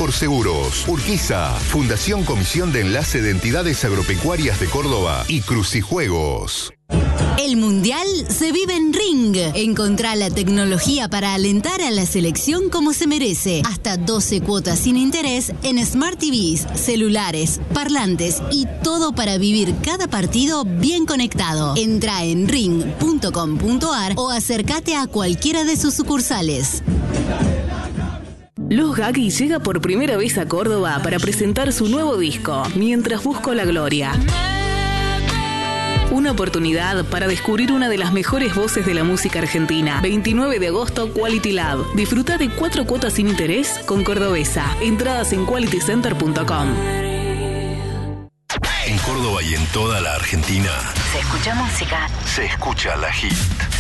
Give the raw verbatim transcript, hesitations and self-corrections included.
Alcor Seguros, Urquiza, Fundación Comisión de Enlace de Entidades Agropecuarias de Córdoba y Crucijuegos. El Mundial se vive en Ring. Encontrá la tecnología para alentar a la selección como se merece. Hasta doce cuotas sin interés en Smart T Vs, celulares, parlantes y todo para vivir cada partido bien conectado. Entrá en ring punto com punto ar o acércate a cualquiera de sus sucursales. Los Gaggy llega por primera vez a Córdoba para presentar su nuevo disco, Mientras Busco la Gloria. Una oportunidad para descubrir una de las mejores voces de la música argentina. veintinueve de agosto, Quality Lab. Disfruta de cuatro cuotas sin interés con Cordobesa. Entradas en quality center punto com. En Córdoba y en toda la Argentina Se escucha música. se escucha La Hit.